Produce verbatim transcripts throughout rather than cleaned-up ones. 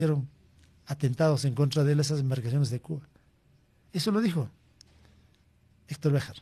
hicieron atentados en contra de esas embarcaciones de Cuba. Eso lo dijo Héctor Béjar.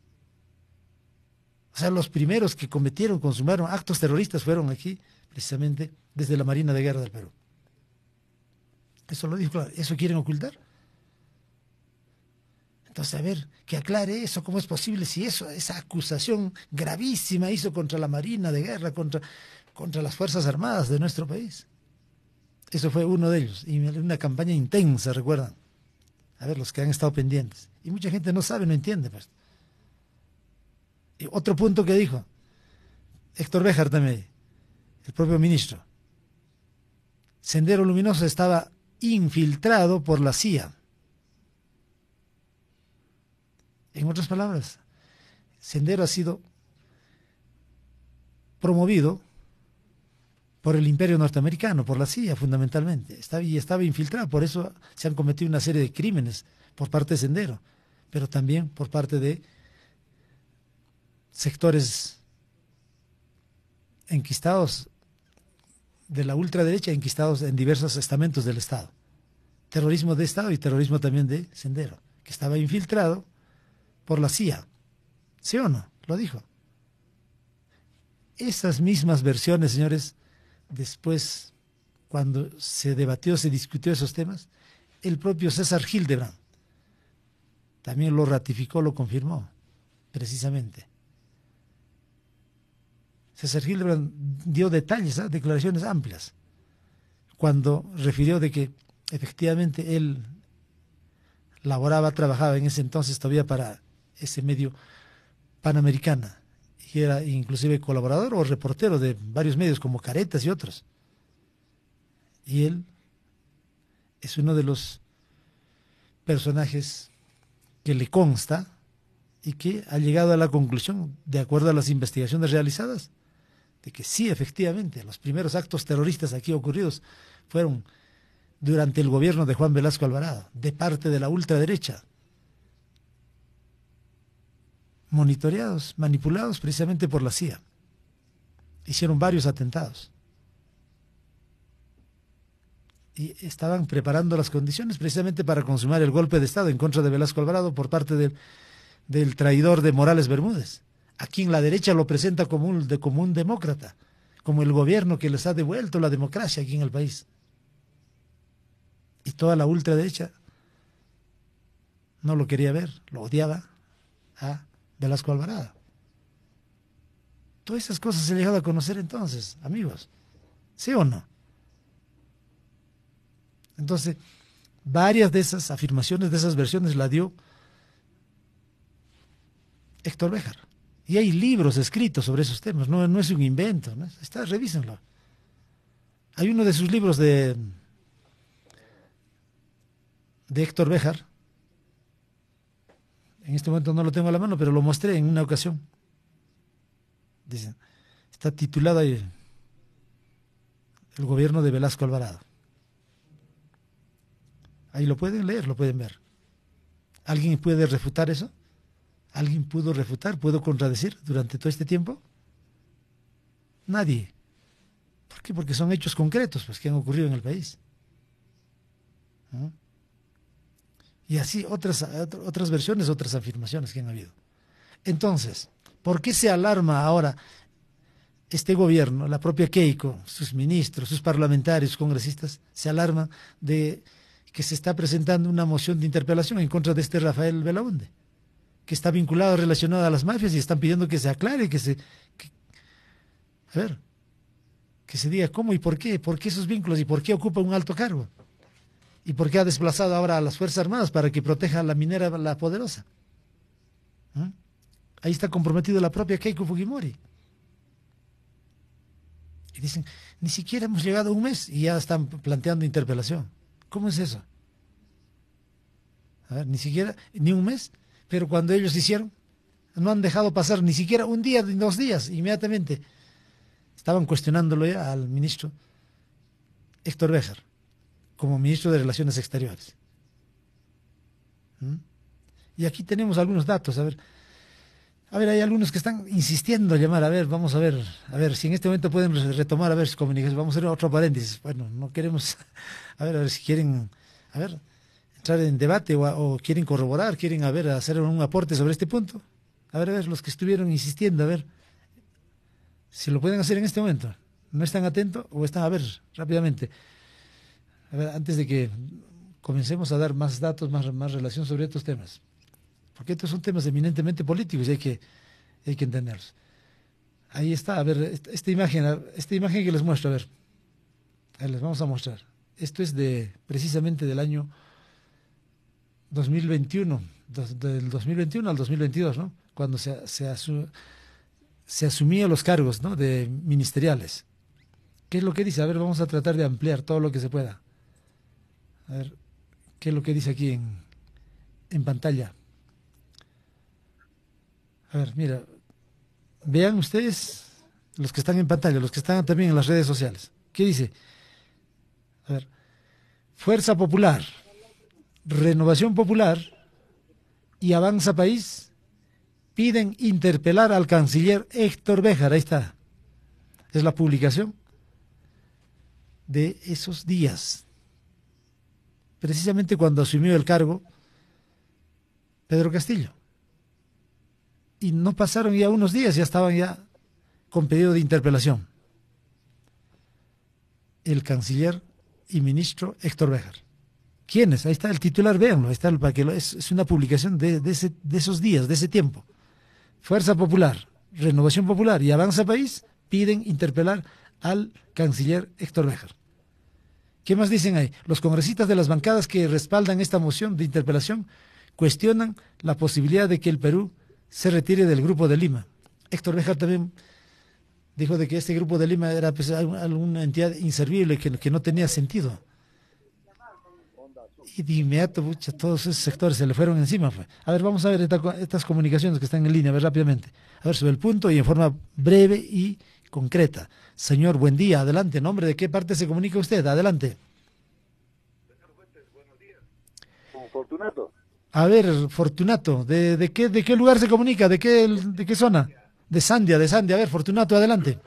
O sea, los primeros que cometieron, consumaron actos terroristas fueron aquí, precisamente desde la Marina de Guerra del Perú. Eso lo dijo, claro. ¿Eso quieren ocultar? Entonces, a ver, que aclare eso, ¿cómo es posible si eso, esa acusación gravísima hizo contra la Marina de Guerra, contra, contra las Fuerzas Armadas de nuestro país? Eso fue uno de ellos, y una campaña intensa, ¿recuerdan? A ver, los que han estado pendientes. Y mucha gente no sabe, no entiende, pues. Y otro punto que dijo Héctor Béjar también, el propio ministro. Sendero Luminoso estaba infiltrado por la C I A. En otras palabras, Sendero ha sido promovido por el imperio norteamericano, por la C I A fundamentalmente. Estaba, y estaba infiltrado, por eso se han cometido una serie de crímenes por parte de Sendero, pero también por parte de sectores enquistados de la ultraderecha, enquistados en diversos estamentos del Estado. Terrorismo de Estado y terrorismo también de Sendero, que estaba infiltrado por la C I A. ¿Sí o no? Lo dijo. Esas mismas versiones, señores, después, cuando se debatió, se discutió esos temas, el propio César Hildebrand también lo ratificó, lo confirmó, precisamente. César Hildebrand dio detalles, ¿eh? Declaraciones amplias, cuando refirió de que efectivamente él laboraba, trabajaba en ese entonces todavía para ese medio Panamericana, y era inclusive colaborador o reportero de varios medios como Caretas y otros. Y él es uno de los personajes que le consta y que ha llegado a la conclusión, de acuerdo a las investigaciones realizadas, de que sí, efectivamente, los primeros actos terroristas aquí ocurridos fueron durante el gobierno de Juan Velasco Alvarado, de parte de la ultraderecha, monitoreados, manipulados precisamente por la C I A. Hicieron varios atentados. Y estaban preparando las condiciones precisamente para consumar el golpe de Estado en contra de Velasco Alvarado por parte del, del traidor de Morales Bermúdez, a quien la derecha lo presenta como un, de, como un demócrata, como el gobierno que les ha devuelto la democracia aquí en el país. Y toda la ultraderecha no lo quería ver, lo odiaba a Velasco Alvarado. Todas esas cosas se han llegado a conocer entonces, amigos. ¿Sí o no? Entonces, varias de esas afirmaciones, de esas versiones, la dio Héctor Béjar. Y hay libros escritos sobre esos temas, no, no es un invento, ¿no? Está, revísenlo. Hay uno de sus libros de, de Héctor Béjar. En este momento no lo tengo a la mano, pero lo mostré en una ocasión. Dicen, está titulado ahí, El gobierno de Velasco Alvarado. Ahí lo pueden leer, lo pueden ver. ¿Alguien puede refutar eso? ¿Alguien pudo refutar, pudo contradecir durante todo este tiempo? Nadie. ¿Por qué? Porque son hechos concretos, pues, que han ocurrido en el país. ¿No? Y así otras, otras versiones, otras afirmaciones que han habido. Entonces, ¿por qué se alarma ahora este gobierno, la propia Keiko, sus ministros, sus parlamentarios, congresistas, se alarman de que se está presentando una moción de interpelación en contra de este Rafael Belaunde, que está vinculado, relacionado a las mafias, y están pidiendo que se aclare, que se... Que, a ver, que se diga cómo y por qué, por qué esos vínculos y por qué ocupa un alto cargo. ¿Y por qué ha desplazado ahora a las Fuerzas Armadas para que proteja a la minera La Poderosa? ¿Mm? Ahí está comprometido la propia Keiko Fujimori. Y dicen, ni siquiera hemos llegado a un mes y ya están planteando interpelación. ¿Cómo es eso? A ver, ni siquiera, ni un mes, pero cuando ellos hicieron, no han dejado pasar ni siquiera un día, ni dos días, inmediatamente estaban cuestionándolo ya al ministro Héctor Béjar, como ministro de Relaciones Exteriores. ¿Mm? Y aquí tenemos algunos datos, a ver, A ver, hay algunos que están insistiendo en llamar. A ver, vamos a ver, a ver si en este momento pueden retomar a ver sus comunicaciones. Vamos a hacer otro paréntesis. Bueno, no queremos, a ver, a ver si quieren, a ver, entrar en debate o, o quieren corroborar, quieren, a ver, hacer un aporte sobre este punto. A ver, a ver, los que estuvieron insistiendo, a ver, si lo pueden hacer en este momento. ¿No están atentos o están, a ver, rápidamente? A ver, antes de que comencemos a dar más datos, más, más relación sobre estos temas. Porque estos son temas eminentemente políticos y hay que, hay que entenderlos. Ahí está, a ver, esta, esta imagen, esta imagen que les muestro, a ver, ahí les vamos a mostrar. Esto es de, precisamente del año dos mil veintiuno, dos, del dos mil veintiuno al dos mil veintidós, ¿no? Cuando se, se, asu, se asumía los cargos, ¿no?, de ministeriales. ¿Qué es lo que dice? A ver, vamos a tratar de ampliar todo lo que se pueda. A ver, ¿qué es lo que dice aquí en, en pantalla? A ver, mira, vean ustedes, los que están en pantalla, los que están también en las redes sociales. ¿Qué dice? A ver, Fuerza Popular, Renovación Popular y Avanza País piden interpelar al canciller Héctor Béjar. Ahí está. Es la publicación de esos días. Precisamente cuando asumió el cargo Pedro Castillo. Y no pasaron ya unos días, ya estaban ya con pedido de interpelación. El canciller y ministro Héctor Béjar. ¿Quiénes? Ahí está el titular, véanlo, ahí está el, para que lo, es, es una publicación de, de, ese, de esos días, de ese tiempo. Fuerza Popular, Renovación Popular y Avanza País piden interpelar al canciller Héctor Béjar. ¿Qué más dicen ahí? Los congresistas de las bancadas que respaldan esta moción de interpelación cuestionan la posibilidad de que el Perú se retire del Grupo de Lima. Héctor Béjar también dijo de que este Grupo de Lima era pues, alguna entidad inservible, que, que no tenía sentido. Y de inmediato, pucha, todos esos sectores se le fueron encima. Pues. A ver, vamos a ver esta, estas comunicaciones que están en línea, a ver rápidamente. A ver, sobre el punto y en forma breve y concreta. Señor, buen día, adelante. ¿Nombre de qué parte se comunica usted? Adelante. Fortunato. A ver, Fortunato, ¿de, de, qué, ¿de qué lugar se comunica? ¿De qué, de qué zona? De Sandia, de Sandia. A ver, Fortunato, adelante.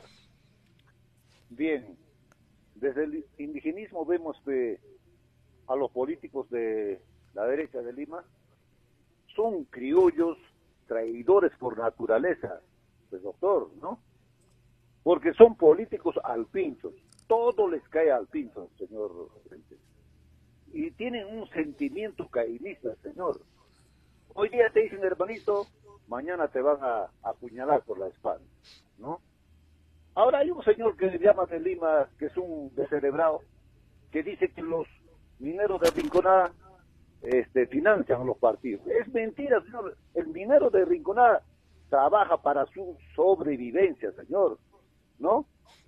Bien, desde el indigenismo vemos de, a los políticos de la derecha de Lima, son criollos traidores por naturaleza, pues doctor, ¿no? Porque son políticos alpinchos, todo les cae al pincho, señor presidente. Y tienen un sentimiento caínista, señor. Hoy día te dicen hermanito, mañana te van a, a apuñalar por la espalda, ¿no? Ahora hay un señor que se llama de Lima, que es un descerebrado, que dice que los mineros de Rinconada este, financian los partidos. Es mentira, señor. El minero de Rinconada trabaja para su sobrevivencia, señor, ¿no?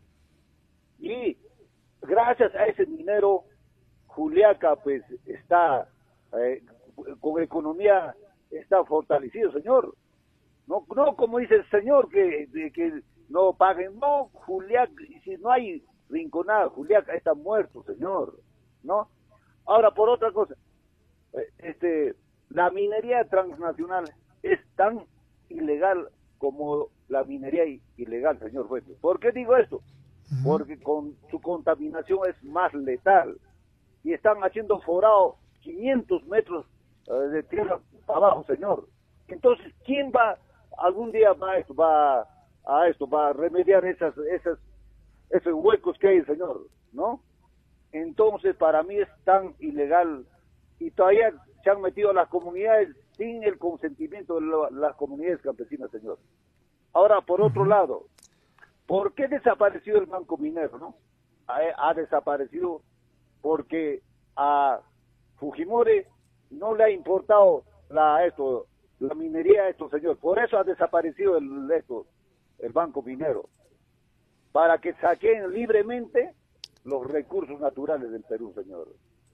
Y gracias a ese minero, Juliaca pues está eh, con economía está fortalecido, señor. No, no como dice el señor que, de, que no paguen, no, Juliaca, si no hay Rinconada, Juliaca está muerto, señor, ¿no? Ahora, por otra cosa, este, la minería transnacional es tan ilegal como la minería ilegal, señor juez. ¿Por qué digo esto? Uh-huh. Porque con su contaminación es más letal. Y están haciendo forado quinientos metros uh, de tierra para abajo, señor. Entonces, ¿quién va, algún día va a esto, va a esto, va a remediar esas, esas, esos huecos que hay, señor, ¿no? Entonces, para mí es tan ilegal y todavía se han metido a las comunidades sin el consentimiento de lo, las comunidades campesinas, señor. Ahora, por otro lado, ¿por qué desapareció el Banco Minero, no? Ha, ha desaparecido porque a Fujimori no le ha importado la esto la minería esto, señor. Por eso ha desaparecido el esto el Banco Minero, para que saquen libremente los recursos naturales del Perú, señor.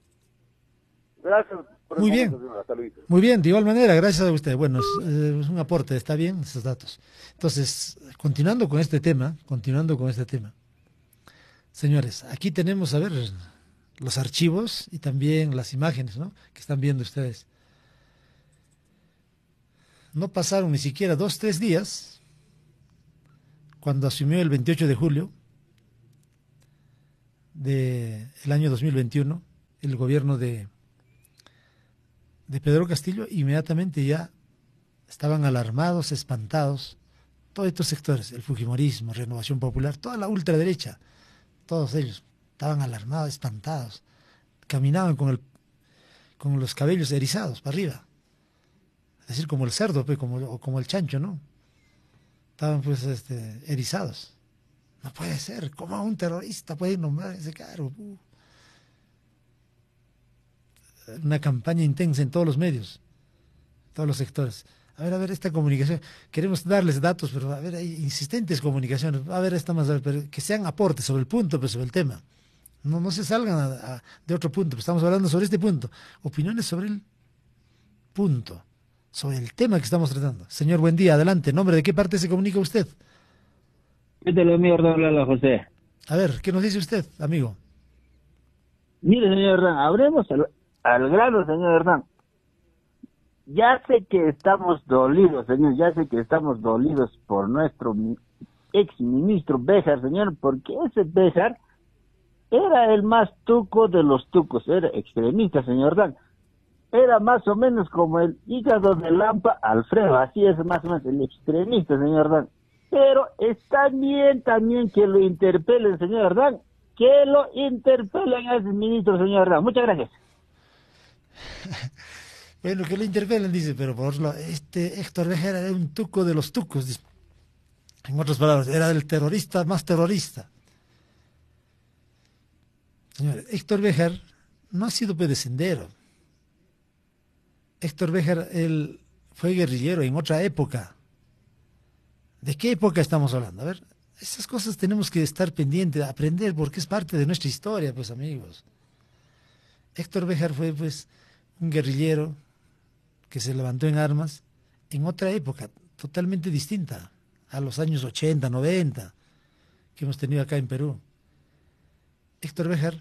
Gracias por el Muy momento, bien, señor. Hasta luego. Muy bien, de igual manera, gracias a usted. Bueno, es, es un aporte, está bien esos datos. Entonces, continuando con este tema, continuando con este tema, señores, aquí tenemos, a ver, los archivos y también las imágenes, ¿no?, que están viendo ustedes. no pasaron ni siquiera dos, tres días, cuando asumió el veintiocho de julio del año dos mil veintiuno, el gobierno de, de Pedro Castillo, inmediatamente ya estaban alarmados, espantados, todos estos sectores, el fujimorismo, Renovación Popular, toda la ultraderecha, todos ellos estaban alarmados, espantados, caminaban con, el, con los cabellos erizados para arriba, es decir, como el cerdo, pues, como, o como el chancho, ¿no? Estaban pues este, erizados. No puede ser, ¿cómo un terrorista puede nombrar ese cargo? Uh. Una campaña intensa en todos los medios, todos los sectores. A ver, a ver, esta comunicación, queremos darles datos, pero a ver, hay insistentes comunicaciones, a ver, esta más, pero que sean aportes sobre el punto, pues sobre el tema. No, no se salgan a, a, de otro punto, pues estamos hablando sobre este punto. Opiniones sobre el punto, sobre el tema que estamos tratando. Señor, buen día, adelante. ¿Nombre de qué parte se comunica usted? ¿Qué tal, amigo Hernán José? A ver, ¿qué nos dice usted, amigo? Mire, señor Hernán, hablemos al, al grano, señor Hernán. Ya sé que estamos dolidos, señor, ya sé que estamos dolidos por nuestro ex ministro Béjar, señor, porque ese Béjar era el más tuco de los tucos, era extremista, señor Hernán. Era más o menos como el hígado de Lampa Alfredo, así es más o menos el extremista, señor Hernán. Pero está bien también que lo interpelen, señor Hernán, que lo interpelen a ese ministro, señor Hernán. Muchas gracias. Bueno, que lo interpelen, dice, pero por otro lado, este Héctor Béjar era un tuco de los tucos, dice. En otras palabras, era el terrorista más terrorista. Señor, Héctor Béjar no ha sido pedescendero. Héctor Béjar, él fue guerrillero en otra época. ¿De qué época estamos hablando? A ver, esas cosas tenemos que estar pendientes, aprender, porque es parte de nuestra historia, pues, amigos. Héctor Béjar fue, pues, un guerrillero que se levantó en armas en otra época, totalmente distinta a los años ochenta, noventa, que hemos tenido acá en Perú. Héctor Béjar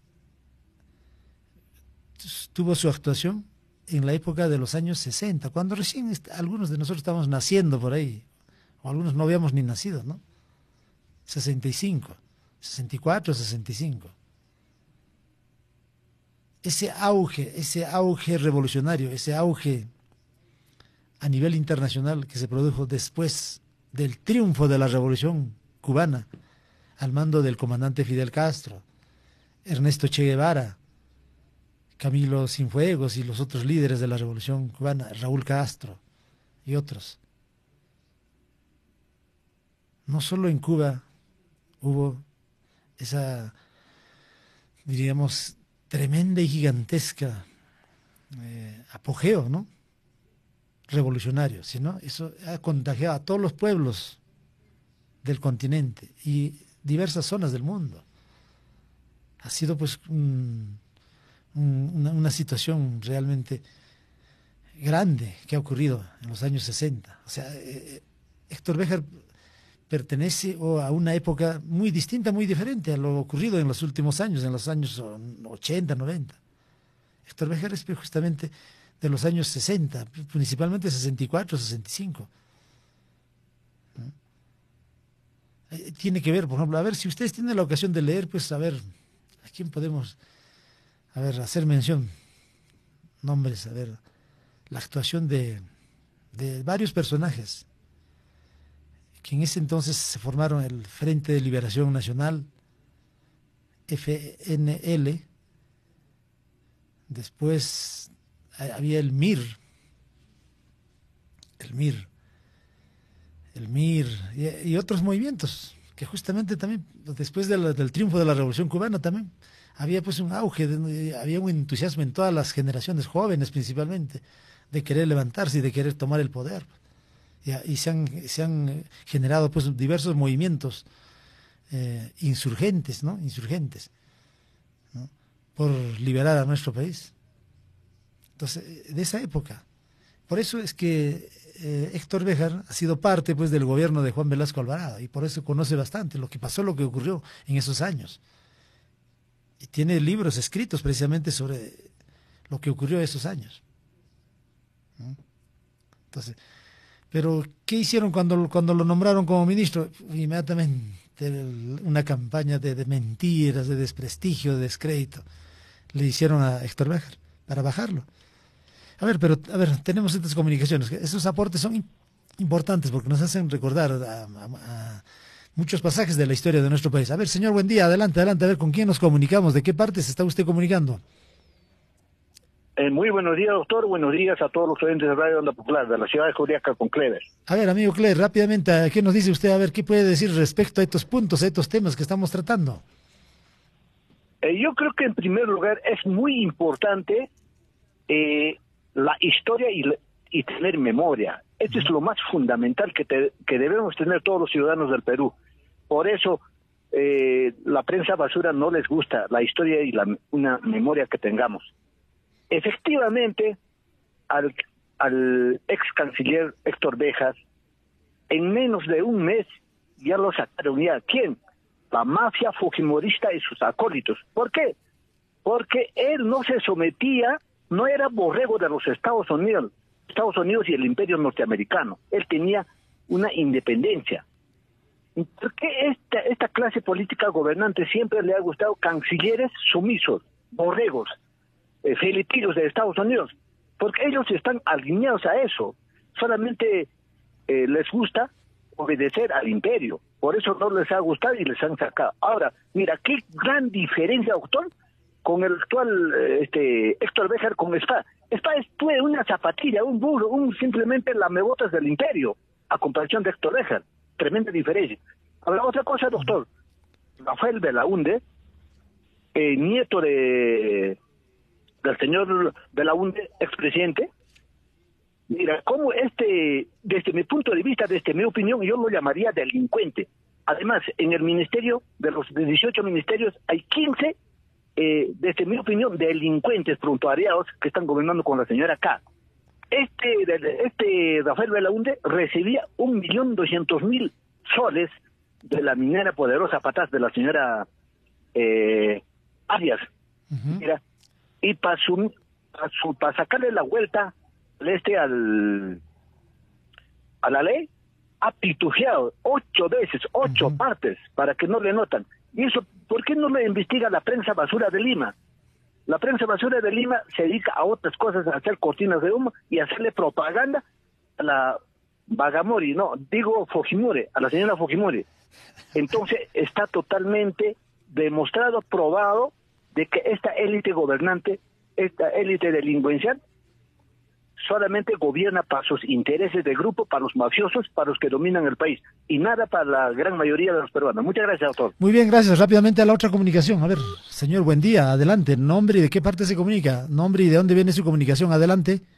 tuvo su actuación en la época de los años sesenta, cuando recién algunos de nosotros estábamos naciendo por ahí, o algunos no habíamos ni nacido, ¿no? sesenta y cinco, sesenta y cuatro, sesenta y cinco. Ese auge, ese auge revolucionario, ese auge a nivel internacional que se produjo después del triunfo de la Revolución Cubana, al mando del comandante Fidel Castro, Ernesto Che Guevara, Camilo Cienfuegos y los otros líderes de la Revolución Cubana, Raúl Castro y otros. No solo en Cuba hubo esa, diríamos, tremenda y gigantesca eh, apogeo, ¿no? Revolucionario, sino eso ha contagiado a todos los pueblos del continente y diversas zonas del mundo. Ha sido pues un, un, una, una situación realmente grande que ha ocurrido en los años sesenta. O sea, eh, Héctor Béjar pertenece a una época muy distinta, muy diferente a lo ocurrido en los últimos años, en los años ochenta, noventa. Héctor Béjar es justamente de los años sesenta, principalmente sesenta y cuatro, sesenta y cinco. ¿No? Tiene que ver, por ejemplo, a ver, si ustedes tienen la ocasión de leer, pues a ver, ¿a quién podemos, a ver, hacer mención? Nombres, a ver, la actuación de, de varios personajes que en ese entonces se formaron el Frente de Liberación Nacional, F N L, después había el M I R, el M I R, el M I R y, y otros movimientos que justamente también después de la, del triunfo de la Revolución Cubana también había pues un auge, de, había un entusiasmo en todas las generaciones jóvenes principalmente de querer levantarse y de querer tomar el poder. Y se han, se han generado pues diversos movimientos eh, insurgentes, ¿no? Insurgentes, ¿no? Por liberar a nuestro país. Entonces, de esa época. Por eso es que eh, Héctor Béjar ha sido parte pues del gobierno de Juan Velasco Alvarado y por eso conoce bastante lo que pasó, lo que ocurrió en esos años. Y tiene libros escritos precisamente sobre lo que ocurrió en esos años, ¿no? Entonces, pero ¿qué hicieron cuando, cuando lo nombraron como ministro? Inmediatamente una campaña de, de mentiras, de desprestigio, de descrédito. Le hicieron a Héctor Béjar para bajarlo. A ver, pero a ver, tenemos estas comunicaciones. Esos aportes son importantes porque nos hacen recordar a, a, a muchos pasajes de la historia de nuestro país. A ver, señor, buen día, adelante, adelante, a ver con quién nos comunicamos, de qué parte se está usted comunicando. Eh, muy buenos días, doctor, buenos días a todos los oyentes de Radio Onda Popular, de la ciudad de Juliaca con Clever. A ver, amigo Clever, rápidamente, ¿qué nos dice usted? A ver, ¿qué puede decir respecto a estos puntos, a estos temas que estamos tratando? Eh, yo creo que en primer lugar es muy importante eh, la historia y, y tener memoria. Esto es lo más fundamental que, te, que debemos tener todos los ciudadanos del Perú. Por eso eh, la prensa basura no les gusta la historia y la, una memoria que tengamos. Efectivamente, al, al ex canciller Héctor Béjar, en menos de un mes ya lo sacaron ya. ¿Quién? La mafia fujimorista y sus acólitos. ¿Por qué? Porque él no se sometía, no era borrego de los Estados Unidos, Estados Unidos y el imperio norteamericano. Él tenía una independencia. ¿Por qué esta, esta clase política gobernante siempre le ha gustado cancilleres sumisos, borregos, eh, filipinos de Estados Unidos? Porque ellos están alineados a eso. Solamente eh, les gusta obedecer al imperio. Por eso no les ha gustado y les han sacado. Ahora, mira, qué gran diferencia, doctor, con el actual eh, este Héctor Béjar con Spa. Spa es pues, una zapatilla, un burro, un simplemente lamebotas del imperio, a comparación de Héctor Béjar. Tremenda diferencia. Ahora, otra cosa, doctor. Rafael Belaúnde, eh, nieto de del señor Belaúnde, expresidente, mira, como este, desde mi punto de vista, desde mi opinión, yo lo llamaría delincuente. Además, en el ministerio, de los dieciocho ministerios, hay quince, eh, desde mi opinión, delincuentes prontuariados que están gobernando con la señora K. Este, este Rafael Belaúnde recibía un millón doscientos mil soles de la minera poderosa Patás de la señora eh, Arias. Uh-huh. Mira, y para su, pa su, pa sacarle la vuelta este al a la ley, ha pitujeado ocho veces, ocho uh-huh. partes, para que no le notan. Y eso, ¿por qué no le investiga la prensa basura de Lima? La prensa basura de Lima se dedica a otras cosas, a hacer cortinas de humo y a hacerle propaganda a la Bagamori, no, digo Fujimori, a la señora Fujimori. Entonces está totalmente demostrado, probado, de que esta élite gobernante, esta élite delincuencial, solamente gobierna para sus intereses de grupo, para los mafiosos, para los que dominan el país, y nada para la gran mayoría de los peruanos. Muchas gracias, doctor. Muy bien, gracias. Rápidamente a la otra comunicación. A ver, señor, buen día, adelante. Nombre y de qué parte se comunica. Nombre y de dónde viene su comunicación. Adelante.